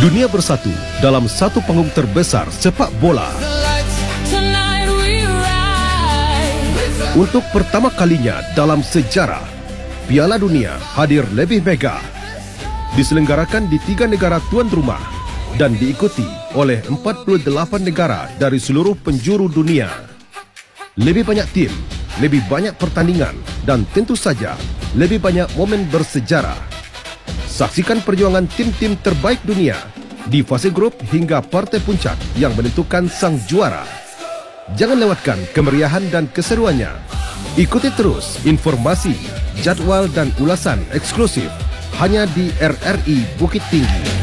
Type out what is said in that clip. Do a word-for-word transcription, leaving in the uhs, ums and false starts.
Dunia bersatu dalam satu panggung terbesar sepak bola. Untuk pertama kalinya dalam sejarah, Piala Dunia hadir lebih mega. Diselenggarakan di tiga negara tuan rumah dan diikuti oleh empat puluh delapan negara dari seluruh penjuru dunia. Lebih banyak tim, lebih banyak pertandingan dan tentu saja lebih banyak momen bersejarah. Saksikan perjuangan tim-tim terbaik dunia di fase grup hingga partai puncak yang menentukan sang juara. Jangan lewatkan kemeriahan dan keseruannya. Ikuti terus informasi, jadual dan ulasan eksklusif hanya di R R I Bukit Tinggi.